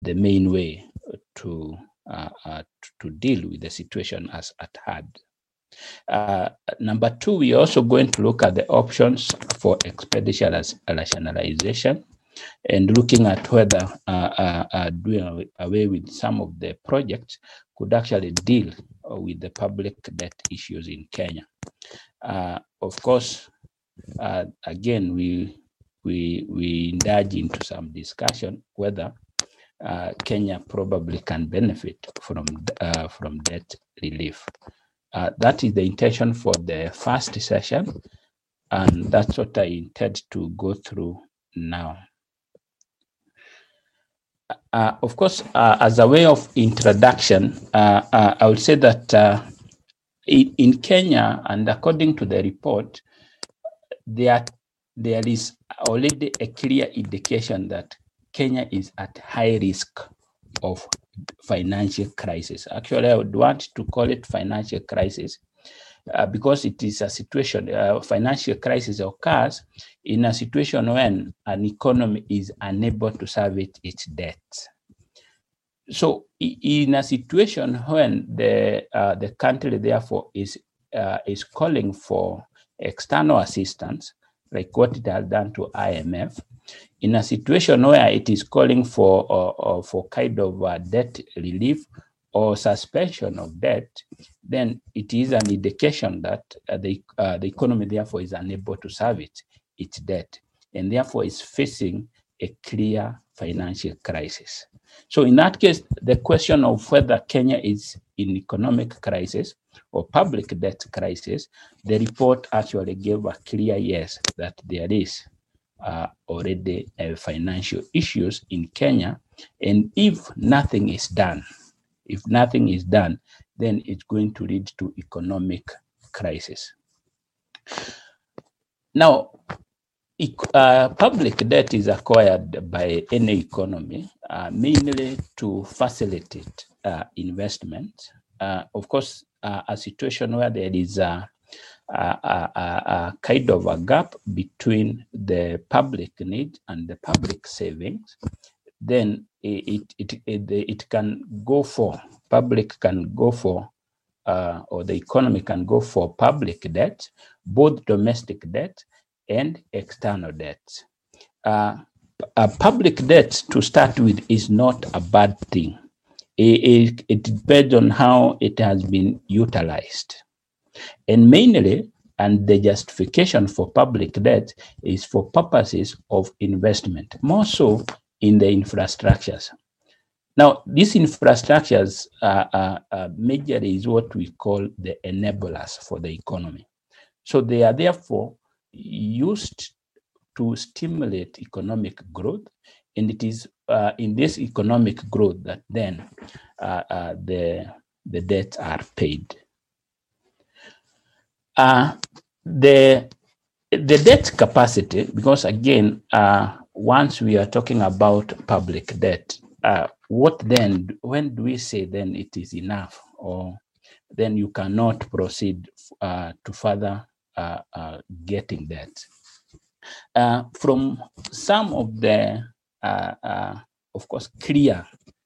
the main way to deal with the situation as at hand. Number two, we are also going to look at the options for expenditure rationalization and looking at whether doing away with some of the projects could actually deal with the public debt issues in Kenya. Of course, again, we indulge into some discussion whether Kenya probably can benefit from debt relief. That is the intention for the first session, and that's what I intend to go through now. Of course, as a way of introduction, I would say that in Kenya, and according to the report, there is already a clear indication that Kenya is at high risk of financial crisis. Actually, I would want to call it financial crisis because it is a situation, financial crisis occurs in a situation when an economy is unable to service its debt. So in a situation when the country therefore is calling for external assistance, like what it has done to IMF, in a situation where it is calling for kind of debt relief or suspension of debt, then it is an indication that the economy therefore is unable to service its debt and therefore is facing a clear financial crisis. So in that case, the question of whether Kenya is in economic crisis or public debt crisis, the report actually gave a clear yes, that there is already financial issues in Kenya. And if nothing is done, then it's going to lead to economic crisis. Now, public debt is acquired by any economy mainly to facilitate investment. Of course, a situation where there is a kind of a gap between the public need and the public savings, then it can go for, public can go for, or the economy can go for public debt, both domestic debt and external debt. Public debt, to start with, is not a bad thing. It depends on how it has been utilized. And mainly, and the justification for public debt is for purposes of investment, more so in the infrastructures. Now, these infrastructures majorly is what we call the enablers for the economy. So they are therefore used to stimulate economic growth, and it is in this economic growth that then the debts are paid. The debt capacity, because again, once we are talking about public debt, when do we say then it is enough, or then you cannot proceed to further getting debt? From some of the, of course, clear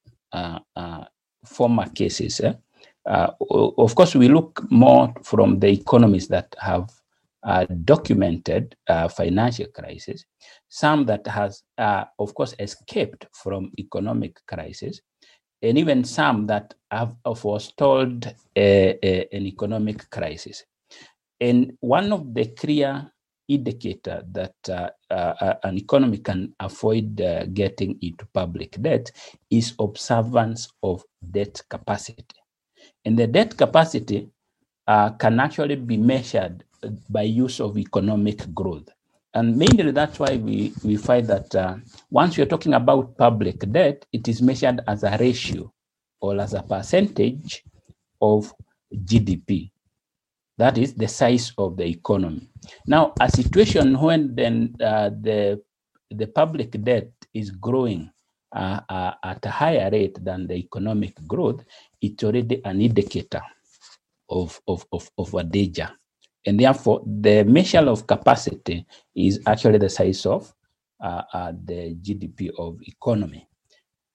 former cases, of course, we look more from the economies that have documented financial crisis, some that has, of course, escaped from economic crisis, and even some that have forestalled an economic crisis. And one of the clear indicator that an economy can avoid getting into public debt is observance of debt capacity. And the debt capacity can actually be measured by use of economic growth. And mainly that's why we find that once you're talking about public debt, it is measured as a ratio or as a percentage of GDP. That is the size of the economy. Now, a situation when then the public debt is growing at a higher rate than the economic growth, it's already an indicator of a danger. And therefore, the measure of capacity is actually the size of the GDP of economy.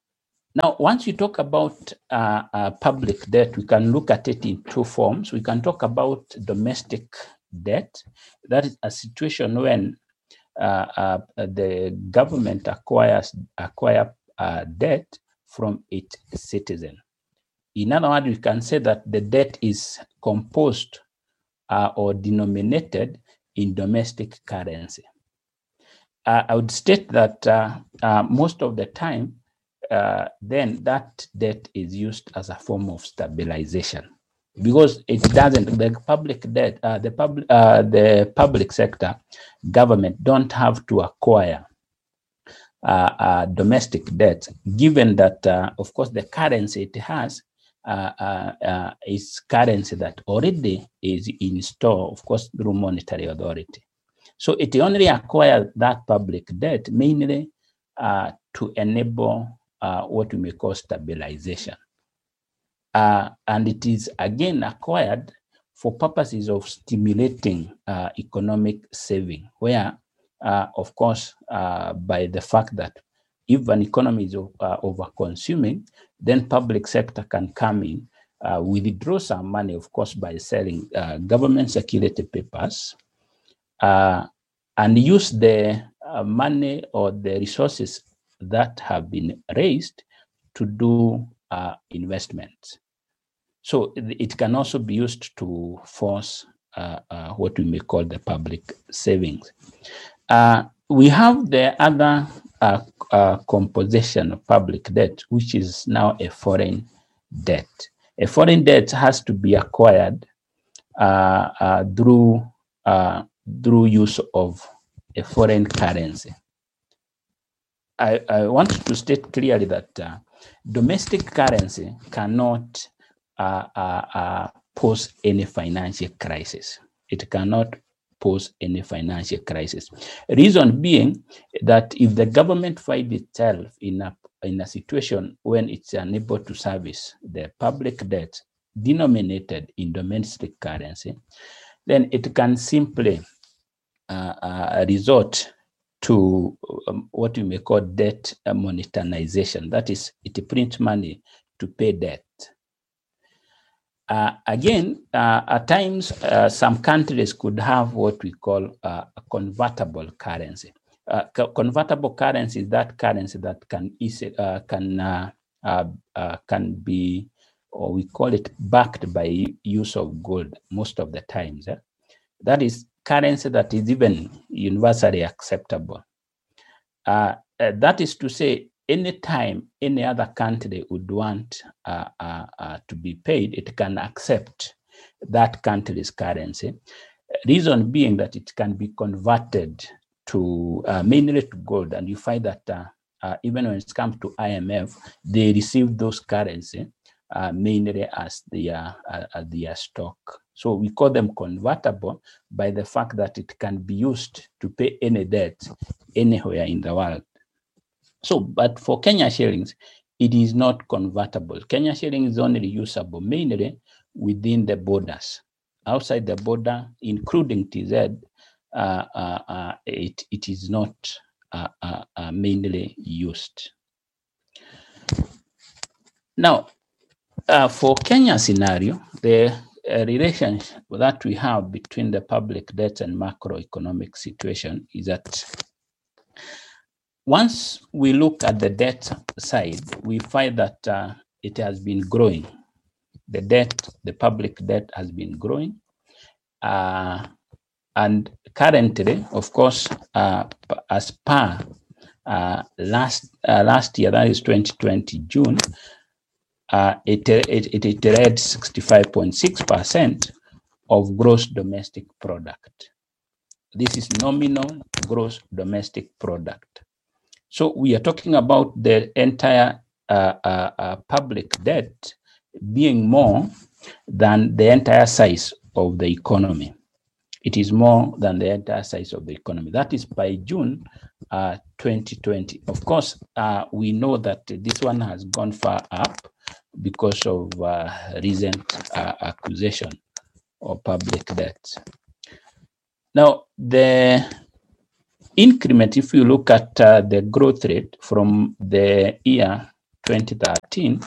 Now, once you talk about public debt, we can look at it in two forms. We can talk about domestic debt. That is a situation when the government acquire debt from its citizen. In other words, we can say that the debt is composed or denominated in domestic currency. I would state that most of the time, then that debt is used as a form of stabilization, because it doesn't. The public debt, the public sector, government don't have to acquire domestic debt, given that, of course, the currency it has is currency that already is in store, of course, through monetary authority. So it only acquires that public debt mainly to enable what we may call stabilization. And it is again acquired for purposes of stimulating economic saving, where, of course, by the fact that if an economy is over-consuming, then public sector can come in, withdraw some money, of course, by selling government security papers, and use the money or the resources that have been raised to do investments. So it can also be used to force what we may call the public savings. We have the other composition of public debt, which is now a foreign debt. A foreign debt has to be acquired through use of a foreign currency. I want to state clearly that domestic currency cannot pose any financial crisis. It cannot pose any financial crisis. Reason being that if the government finds itself in a situation when it's unable to service the public debt denominated in domestic currency, then it can simply resort to what we may call debt monetization. That is, it prints money to pay debt. Again, at times, some countries could have what we call a convertible currency. Convertible currency is that currency that can be, or we call it, backed by use of gold most of the times. That is currency that is even universally acceptable. That is to say, anytime any other country would want to be paid, it can accept that country's currency. Reason being that it can be converted to mainly to gold, and you find that even when it comes to IMF, they receive those currency mainly as their stock. So we call them convertible by the fact that it can be used to pay any debt anywhere in the world. So, but for Kenya shillings, it is not convertible. Kenya shilling is only usable mainly within the borders. Outside the border, including TZ, it is not mainly used. Now, for Kenya scenario, the relationship that we have between the public debt and macroeconomic situation is that once we look at the debt side, we find that it has been growing. The public debt has been growing. And currently, of course, as per last year, that is 2020 June, it read 65.6% of gross domestic product. This is nominal gross domestic product. So we are talking about the entire public debt being more than the entire size of the economy. It is more than the entire size of the economy. That is by June 2020. Of course, we know that this one has gone far up because of recent acquisition of public debt. Now, the increment, if you look at the growth rate from the year 2013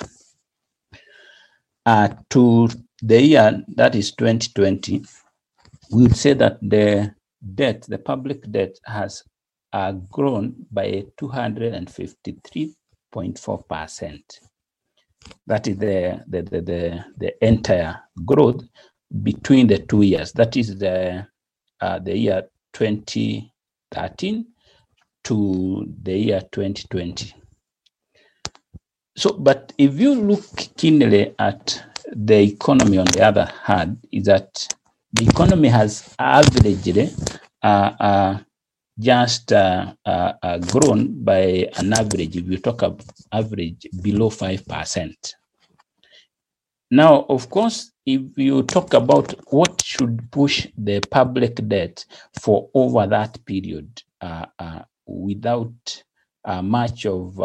to the year that is 2020, we would say that the public debt has grown by 253.4%. That is the entire growth between the 2 years. That is the year 2013 to the year 2020. So, but if you look keenly at the economy, on the other hand, is that the economy has averagely just grown by an average, if you talk about average, below 5%. Now, of course, if you talk about what should push the public debt for over that period without much of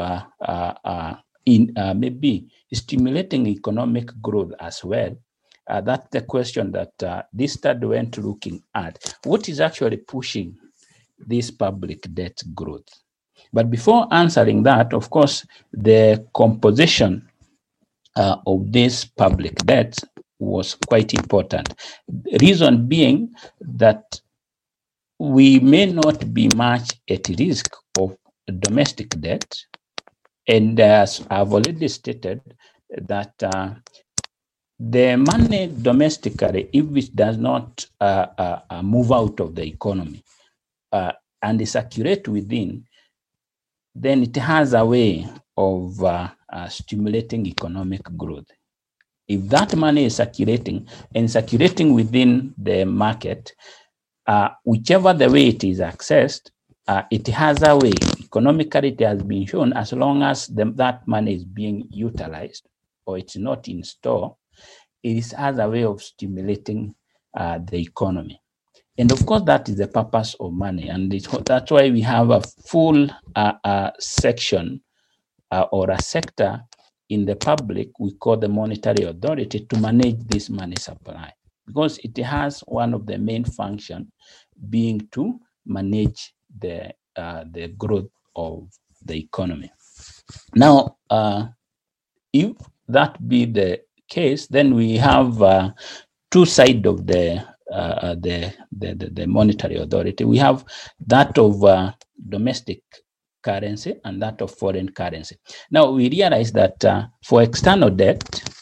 maybe stimulating economic growth as well, that's the question that this study went looking at. What is actually pushing this public debt growth? But before answering that, of course, the composition of this public debt was quite important. Reason being that we may not be much at risk of domestic debt. And as I've already stated, that the money domestically, if it does not move out of the economy and circulate within, then it has a way of stimulating economic growth. If that money is circulating and circulating within the market, whichever the way it is accessed, it has a way. Economically, it has been shown, as long as that money is being utilized or it's not in store, it has a way of stimulating the economy. And of course, that is the purpose of money. And that's why we have a full section or a sector in the public we call the Monetary Authority to manage this money supply, because it has one of the main functions being to manage the growth of the economy. Now, if that be the case, then we have two sides of the Monetary Authority. We have that of domestic currency and that of foreign currency. Now, we realize that for external debt,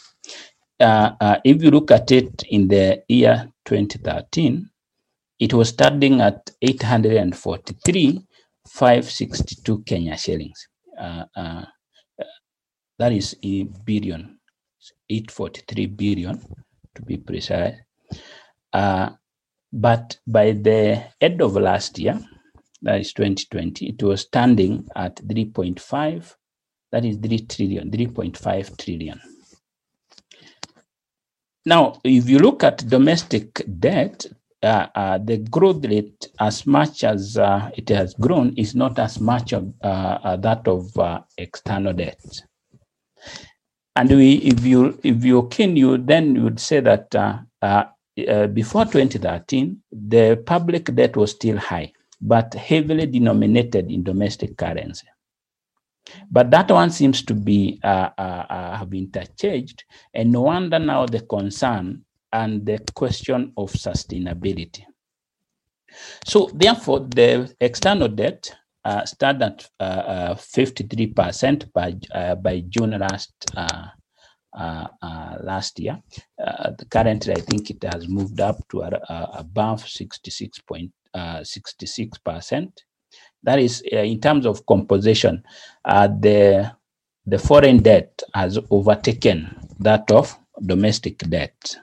if you look at it in the year 2013, it was standing at 843,562 Kenya shillings. That is in billion, 843 billion to be precise. But by the end of last year, that is 2020, it was standing at 3.5, that is 3.5 trillion. Now, if you look at domestic debt, the growth rate, as much as it has grown, is not as much of that of external debt. And if you keen, then you would say that before 2013, the public debt was still high, but heavily denominated in domestic currency. But that one seems to be have interchanged, and no wonder now the concern and the question of sustainability. So therefore, the external debt stand at 53% by June last year. Currently, I think it has moved up to above 66%. That is, in terms of composition, the foreign debt has overtaken that of domestic debt.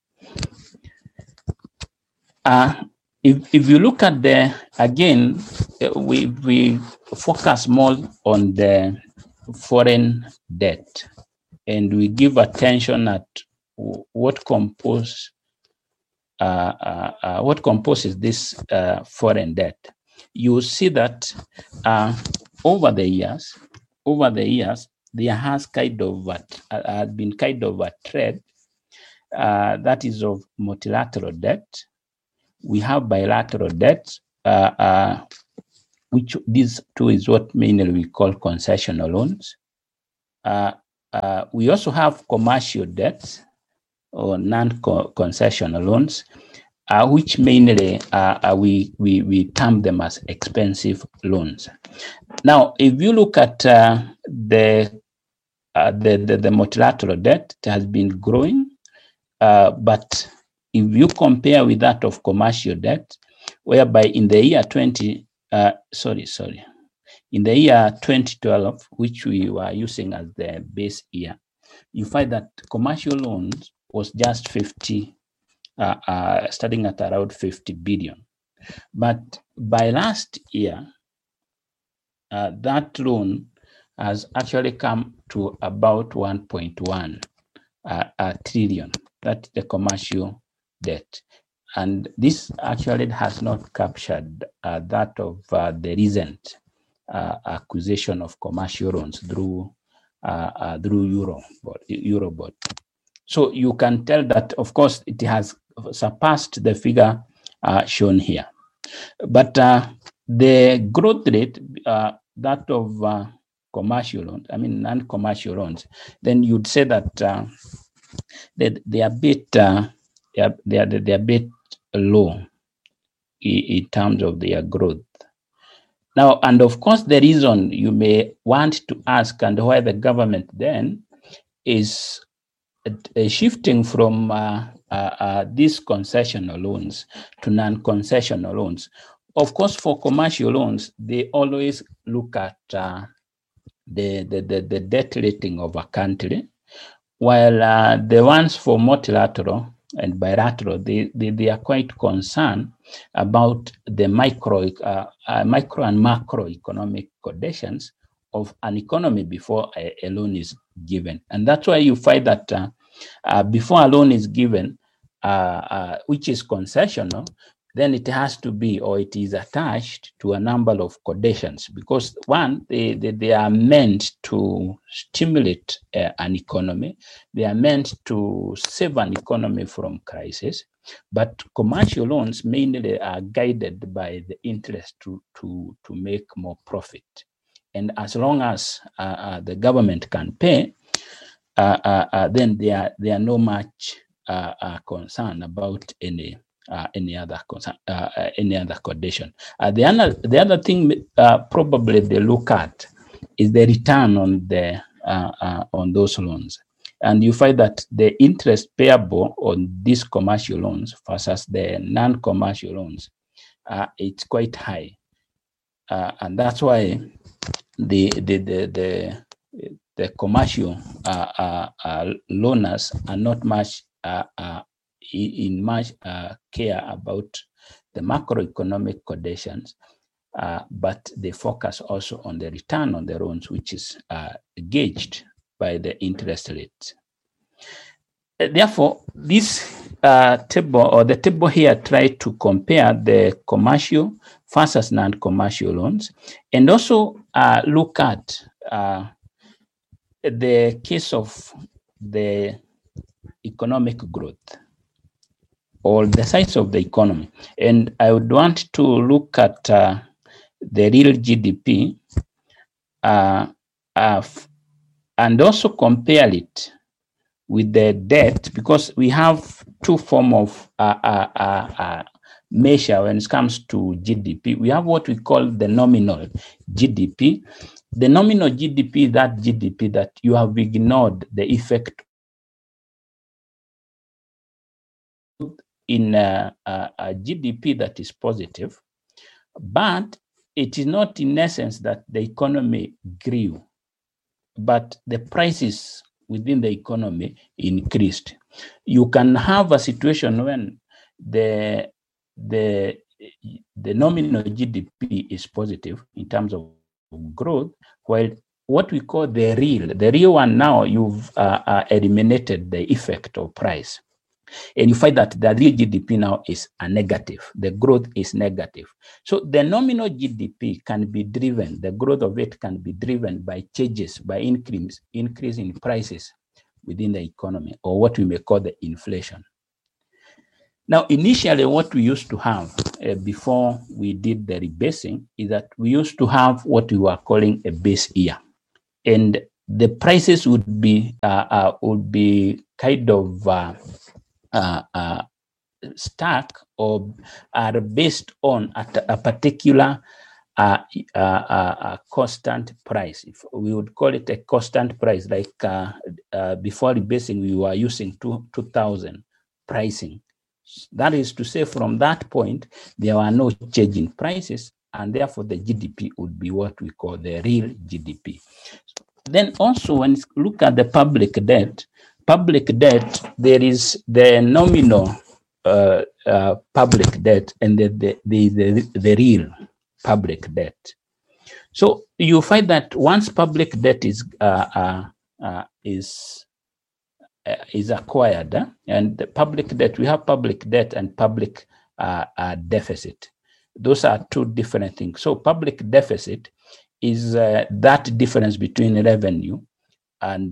If you look at again, we focus more on the foreign debt, and we give attention at what composes this foreign debt. You see that over the years, there has been kind of a trend that is of multilateral debt. We have bilateral debt, which these two is what mainly we call concessional loans. we also have commercial debts or non-concessional loans, which mainly we term them as expensive loans. Now, if you look at the multilateral debt, it has been growing, but if you compare with that of commercial debt, whereby in the year 2012, which we were using as the base year, you find that commercial loans was just 50, starting at around 50 billion. But by last year, that loan has actually come to about 1.1 trillion. That's the commercial debt. And this actually has not captured that of the recent acquisition of commercial loans through Eurobond. So you can tell that, of course, it has surpassed the figure shown here. But the growth rate, that of commercial loans, I mean non-commercial loans, then you'd say that they are a bit they're a bit low in terms of their growth. Now, and of course, the reason you may want to ask, and why the government then is shifting from these concessional loans to non-concessional loans. Of course, for commercial loans, they always look at the debt rating of a country, while the ones for multilateral and bilateral, they are quite concerned about the micro and macroeconomic conditions of an economy before a loan is given. And that's why you find that before a loan is given, which is concessional, then it has to be, or it is attached to a number of conditions, because one, they are meant to stimulate an economy. They are meant to save an economy from crisis. But commercial loans mainly are guided by the interest to make more profit. And as long as the government can pay, then they are no much concern about any other condition. The other thing probably they look at is the return on those loans. And you find that the interest payable on these commercial loans versus the non-commercial loans, it's quite high. And that's why the commercial loaners are not much in much care about the macroeconomic conditions, but they focus also on the return on the loans, which is gauged by the interest rate. Therefore, this table, or the table here, tries to compare the commercial versus non-commercial loans, and also look at the case of the economic growth or the size of the economy. And I would want to look at the real GDP and also compare it with the debt, because we have two forms of measure when it comes to GDP. We have what we call the nominal GDP. The nominal GDP, that GDP that you have ignored the effect in a GDP that is positive, but it is not in essence that the economy grew, but the prices within the economy increased. You can have a situation when the nominal GDP is positive in terms of growth, while what we call the real one, now you've eliminated the effect of price. And you find that the real GDP now is a negative. The growth is negative. So the nominal GDP can be driven, the growth of it can be driven by changes, by increase in prices within the economy, or what we may call the inflation. Now, initially, what we used to have before we did the rebasing is that we used to have what we were calling a base year. And the prices would be kind of stuck or are based on a particular constant price. If we would call it a constant price, like before rebasing, we were using 2000 pricing. That is to say, from that point, there were no change in prices, and therefore the GDP would be what we call the real GDP. Then also, when you look at the public debt, there is the nominal public debt and the real public debt. So you find that once public debt is acquired, and the public debt, we have public debt and public deficit. Those are two different things. So public deficit is that difference between revenue and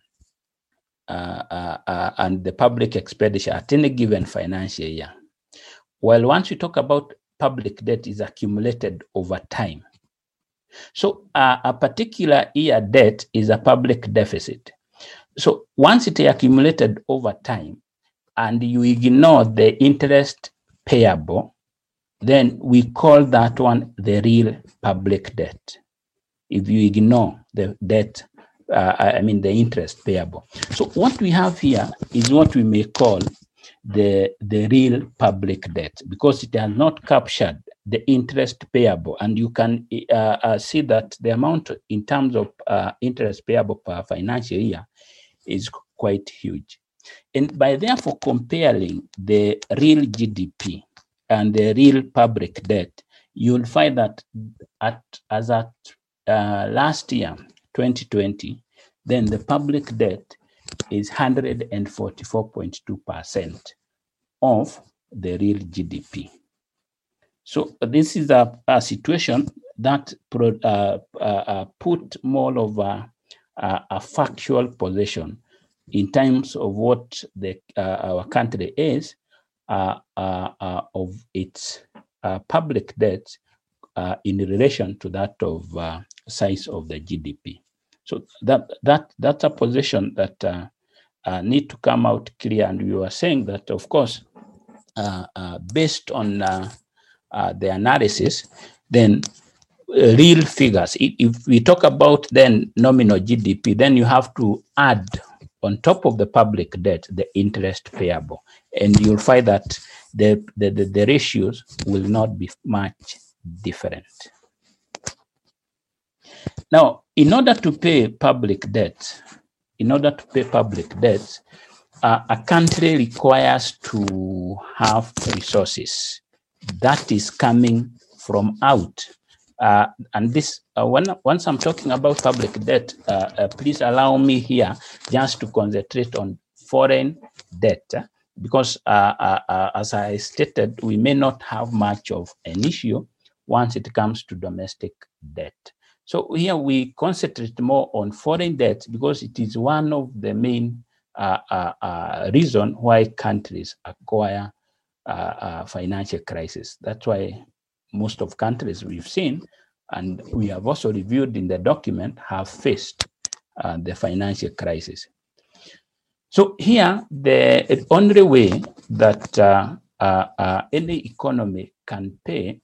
the public expenditure at any given financial year. Well, once you talk about public debt, is accumulated over time. So a particular year debt is a public deficit. So once it accumulated over time and you ignore the interest payable, then we call that one the real public debt. If you ignore the debt, the interest payable. So what we have here is what we may call the real public debt, because it has not captured the interest payable. And you can see that the amount in terms of interest payable per financial year is quite huge. And by therefore comparing the real GDP and the real public debt, you'll find that as at last year, 2020, then the public debt is 144.2% of the real GDP. So this is a situation that put more of a factual position in terms of what our country is of its public debt in relation to that of size of the GDP. So that's a position that need to come out clear. And we were saying that, of course, based on the analysis, then real figures. If we talk about then nominal GDP, then you have to add on top of the public debt the interest payable, and you'll find that the ratios will not be much different. Now, in order to pay public debt, a country requires to have resources that is coming from out. And this, once I'm talking about public debt, please allow me here just to concentrate on foreign debt, because as I stated, we may not have much of an issue once it comes to domestic debt. So here we concentrate more on foreign debt because it is one of the main reason why countries acquire financial crisis. That's why most of countries we've seen, and we have also reviewed in the document, have faced the financial crisis. So here, the only way that any economy can pay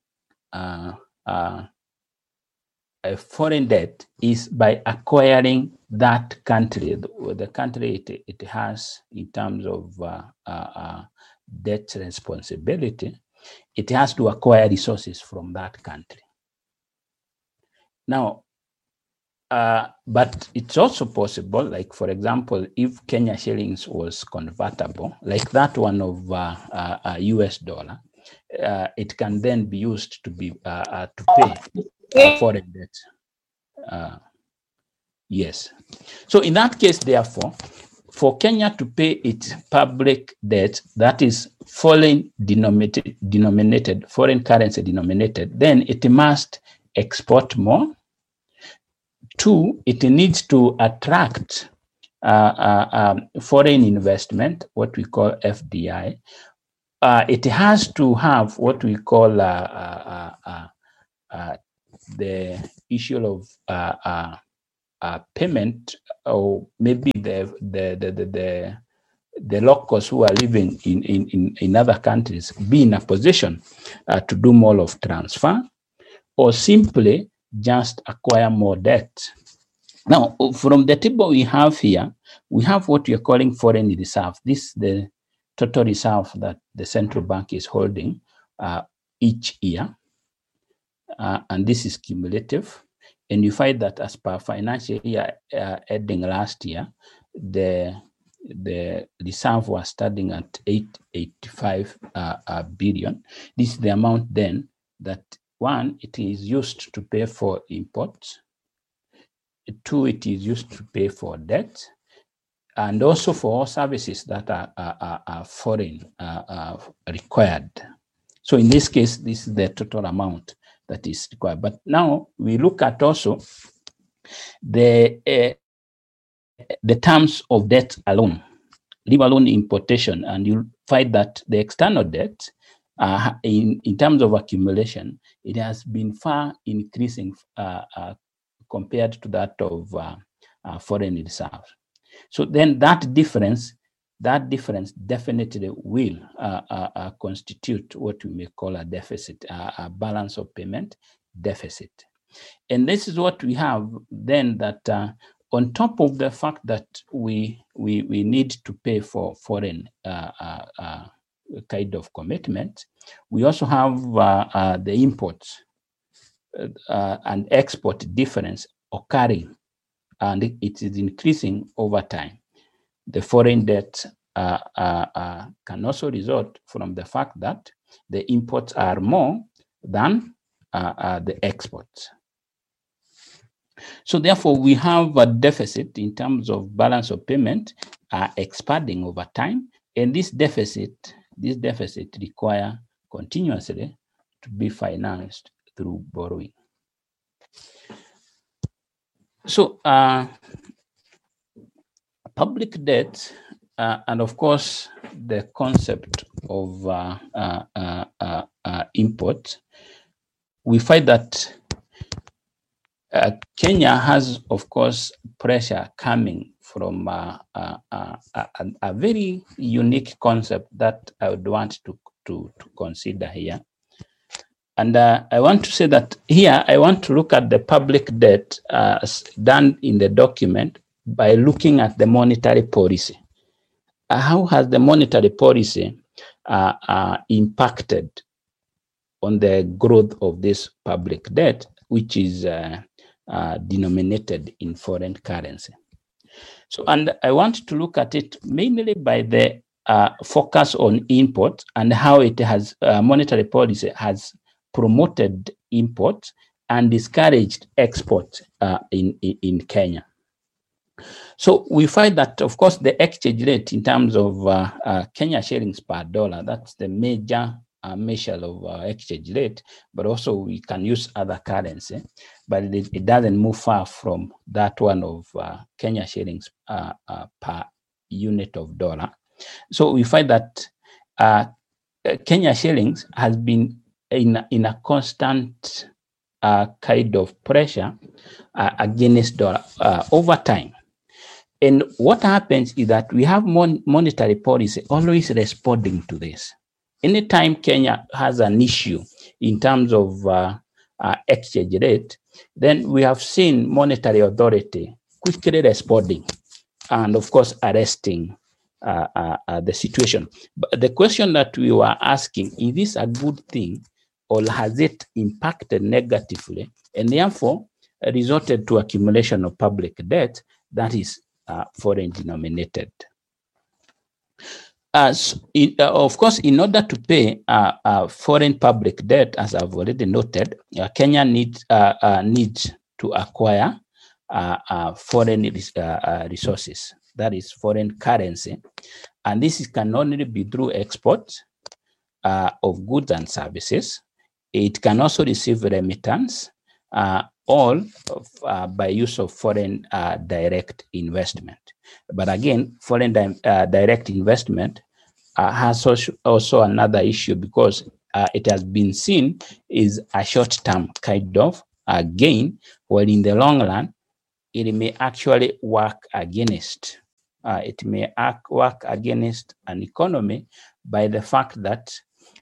a foreign debt is by acquiring that country, the country it has in terms of debt responsibility. It has to acquire resources from that country. Now, but it's also possible, like for example, if Kenya shillings was convertible, like that one of US dollar, it can then be used to pay foreign debt. Yes. So in that case, therefore, for Kenya to pay its public debt, that is foreign denominated, foreign currency denominated, then it must export more. 2, it needs to attract foreign investment, what we call FDI. It has to have what we call the issue of payment, or maybe the locals who are living in other countries be in a position to do more of transfer, or simply just acquire more debt. Now, from the table we have here, we have what we are calling foreign reserve. This is the total reserve that the central bank is holding each year. And this is cumulative. And you find that as per financial year ending last year, the reserve was standing at 885 billion. This is the amount then that, one, it is used to pay for imports. Two, it is used to pay for debt, and also for all services that are foreign required. So in this case, this is the total amount that is required. But now we look at also the terms of debt alone, leave alone importation, and you'll find that the external debt, in terms of accumulation, it has been far increasing compared to that of foreign reserves. So then that difference definitely will constitute what we may call a deficit, a balance of payment deficit. And this is what we have then, that on top of the fact that we need to pay for foreign kind of commitment, we also have the imports and export difference occurring, and it is increasing over time. The foreign debt can also result from the fact that the imports are more than the exports. So therefore, we have a deficit in terms of balance of payment expanding over time, and this deficit require continuously to be financed through borrowing. So public debt, and of course the concept of import, we find that Kenya has, of course, pressure coming from a very unique concept that I would want to consider here. And I want to say that here, I want to look at the public debt done in the document by looking at the monetary policy. How has the monetary policy impacted on the growth of this public debt, which is denominated in foreign currency? So, and I want to look at it mainly by the focus on import and how it has, monetary policy has promoted import and discouraged export in Kenya. So we find that, of course, the exchange rate in terms of Kenya shillings per dollar, that's the major measure of exchange rate, but also we can use other currency, but it doesn't move far from that one of Kenya shillings per unit of dollar. So we find that Kenya shillings has been in a constant kind of pressure against dollar over time. And what happens is that we have monetary policy always responding to this. Anytime Kenya has an issue in terms of exchange rate, then we have seen monetary authority quickly responding and, of course, arresting the situation. But the question that we were asking, is this a good thing, or has it impacted negatively and therefore resulted to accumulation of public debt that is foreign denominated? Of course, in order to pay foreign public debt, as I've already noted, Kenya needs to acquire foreign resources, that is foreign currency. And this can only be through export of goods and services. It can also receive remittance, all by use of foreign direct investment. But again, foreign direct investment has also another issue, because it has been seen is a short-term kind of gain, while in the long run, it may actually work against. It may work against an economy by the fact that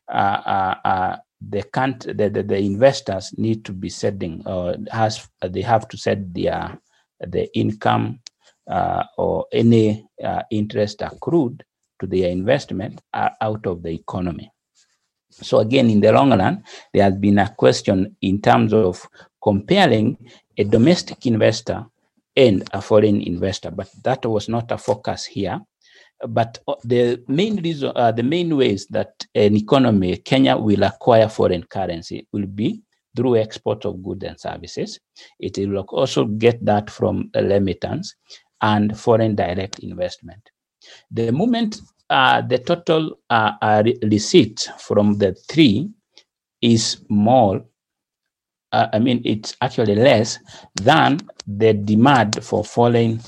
the investors need to be setting, or they have to set the income or any interest accrued to their investment out of the economy. So again, in the long run, there has been a question in terms of comparing a domestic investor and a foreign investor, but that was not a focus here. But the main reason, the main ways that an economy, Kenya, will acquire foreign currency will be through export of goods and services. It will also get that from remittance and foreign direct investment. The moment the total receipt from the three is more, it's actually less than the demand for foreign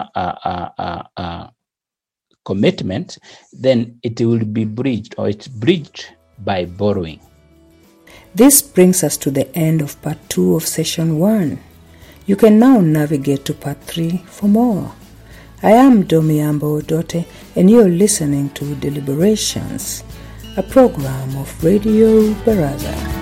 commitment, then it will be bridged, or it's bridged by borrowing. This brings us to the end of part 2 of session 1. You can now navigate to part 3 for more. I am Domiambo Odote, and you're listening to Deliberations, a program of Radio Baraza.